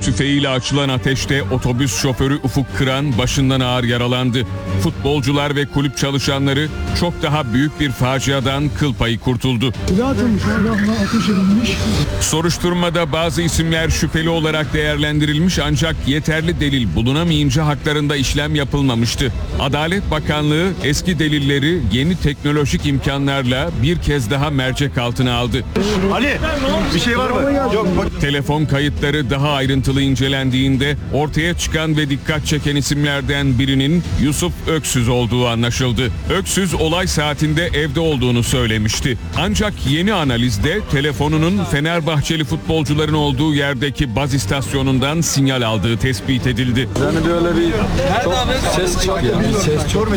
tüfeğiyle açılan ateşte otobüs şoförü Ufuk Kıran başından ağır yaralandı. Futbolcular ve kulüp çalışanları çok daha büyük bir faciadan kıl payı kurtuldu. Soruşturmada bazı isimler şüpheli olarak değerlendirilmiş ancak yeterli delil bulunamayınca haklarında işlem yapılmamıştı. Adalet Bakanlığı eski delilleri yeni teknolojik imkanlarla bir kez daha mercek altına aldı. Ali, bir şey var mı? Yok. Telefon kayıtları daha ayrıntılı incelendiğinde ortaya çıkan ve dikkat çeken isimlerden birinin Yusuf Öksüz olduğu anlaşıldı. Öksüz olay saatinde evde olduğunu söylemişti. Ancak yeni analizde telefonunun Fenerbahçeli futbolcuların olduğu yerdeki baz istasyonundan sinyal aldığı tespit edildi. Yani böyle bir ses çok yani ses çok.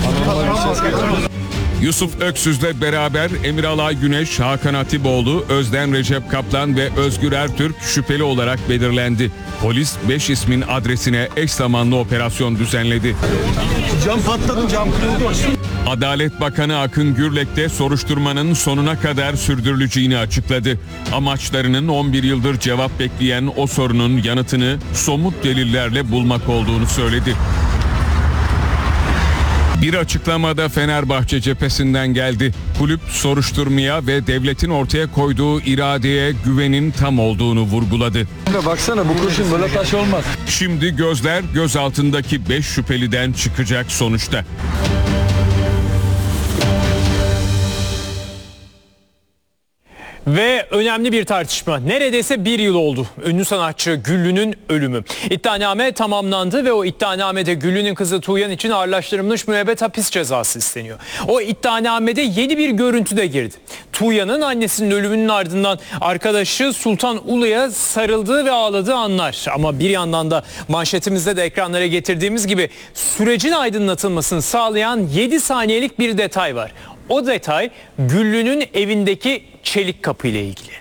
Yusuf Öksüz'le beraber Emiralay Güneş, Hakan Atiboğlu, Özden Recep Kaplan ve Özgür Ertürk şüpheli olarak belirlendi. Polis 5 ismin adresine eş zamanlı operasyon düzenledi. Cam patladı, cam kırıldı. Adalet Bakanı Akın Gürlek de soruşturmanın sonuna kadar sürdürüleceğini açıkladı. Amaçlarının 11 yıldır cevap bekleyen o sorunun yanıtını somut delillerle bulmak olduğunu söyledi. Bir açıklamada Fenerbahçe cephesinden geldi. Kulüp soruşturmaya ve devletin ortaya koyduğu iradeye güvenin tam olduğunu vurguladı. Baksana bu kurşun böyle taş olmaz. Şimdi gözler gözaltındaki 5 şüpheliden çıkacak sonuçta. Ve önemli bir tartışma. Neredeyse bir yıl oldu. Ünlü sanatçı Güllü'nün ölümü. İddianame tamamlandı ve o iddianamede Güllü'nün kızı Tuğyan için ağırlaştırılmış müebbet hapis cezası isteniyor. O iddianamede yeni bir görüntü de girdi. Tuğyan'ın annesinin ölümünün ardından arkadaşı Sultan Ulu'ya sarıldığı ve ağladığı anlar. Ama bir yandan da manşetimizde de ekranlara getirdiğimiz gibi sürecin aydınlatılmasını sağlayan 7 saniyelik bir detay var. O detay Güllü'nün evindeki çelik kapı ile ilgili.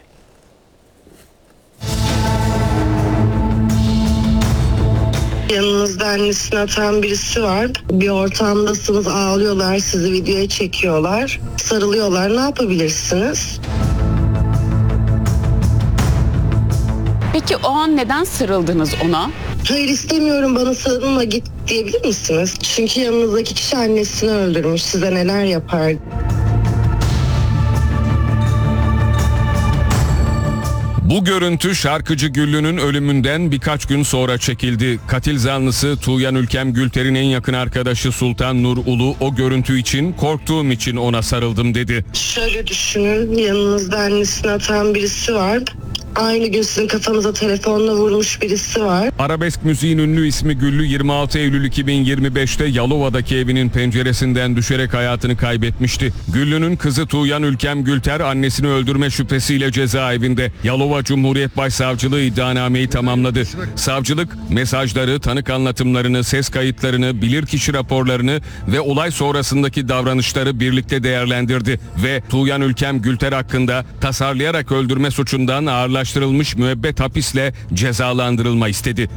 Yanınızda annesini atan birisi var. Bir ortamdasınız, ağlıyorlar, sizi videoya çekiyorlar, sarılıyorlar. Ne yapabilirsiniz? Peki o an neden sarıldınız ona? Hayır istemiyorum, bana sarılma, git diyebilir misiniz? Çünkü yanınızdaki kişi annesini öldürmüş. Size neler yapar? Bu görüntü şarkıcı Güllü'nün ölümünden birkaç gün sonra çekildi. Katil zanlısı Tuğyan Ülkem Gülter'in en yakın arkadaşı Sultan Nur Ulu o görüntü için korktuğum için ona sarıldım dedi. Şöyle düşünün, yanınızda annesini atan birisi var. Aynı gün sizin kafanıza telefonla vurmuş birisi var. Arabesk müziğin ünlü ismi Güllü 26 Eylül 2025'te Yalova'daki evinin penceresinden düşerek hayatını kaybetmişti. Güllü'nün kızı Tuğyan Ülkem Gülter annesini öldürme şüphesiyle cezaevinde. Yalova Cumhuriyet Başsavcılığı iddianameyi tamamladı. Savcılık mesajları, tanık anlatımlarını, ses kayıtlarını, bilirkişi raporlarını ve olay sonrasındaki davranışları birlikte değerlendirdi ve Tuğyan Ülkem Gülter hakkında tasarlayarak öldürme suçundan ağırlaştırılmış müebbet hapisle cezalandırılma istedi.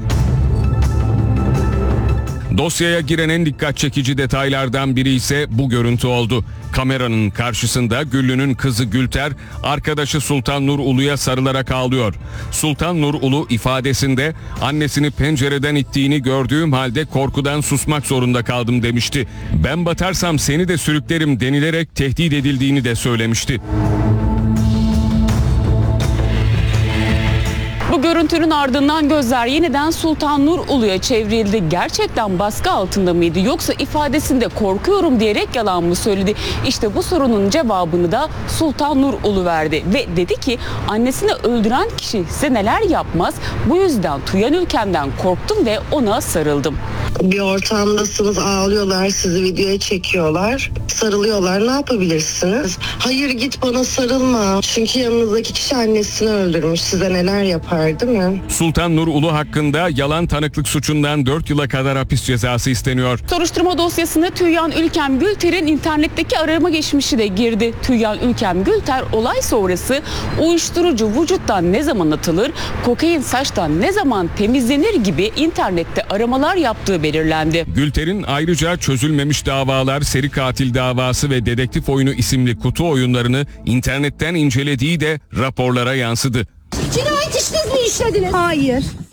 Dosyaya giren en dikkat çekici detaylardan biri ise bu görüntü oldu. Kameranın karşısında Güllü'nün kızı Gülter, arkadaşı Sultan Nur Ulu'ya sarılarak ağlıyor. Sultan Nur Ulu ifadesinde annesini pencereden ittiğini gördüğüm halde korkudan susmak zorunda kaldım demişti. Ben batarsam seni de sürüklerim denilerek tehdit edildiğini de söylemişti. Bu görüntünün ardından gözler yeniden Sultan Nur Ulu'ya çevrildi. Gerçekten baskı altında mıydı yoksa ifadesinde korkuyorum diyerek yalan mı söyledi? İşte bu sorunun cevabını da Sultan Nur Ulu verdi ve dedi ki annesini öldüren kişi size neler yapmaz, bu yüzden Tuğyan Ülkem'den korktum ve ona sarıldım. Bir ortamdasınız, ağlıyorlar, sizi videoya çekiyorlar, sarılıyorlar. Ne yapabilirsiniz? Hayır git bana sarılma. Çünkü yanınızdaki kişi annesini öldürmüş. Size neler yapar, değil mi? Sultan Nur Ulu hakkında yalan tanıklık suçundan 4 yıla kadar hapis cezası isteniyor. Soruşturma dosyasına Tuğyan Ülkem Gülter'in internetteki arama geçmişi de girdi. Tuğyan Ülkem Gülter olay sonrası uyuşturucu vücuttan ne zaman atılır, kokain saçtan ne zaman temizlenir gibi internette aramalar yaptığı belirlendi. Gülter'in ayrıca çözülmemiş davalar, seri katil davası ve dedektif oyunu isimli kutu oyunlarını internetten incelediği de raporlara yansıdı. Cinayet işiniz mi işlediniz? Hayır.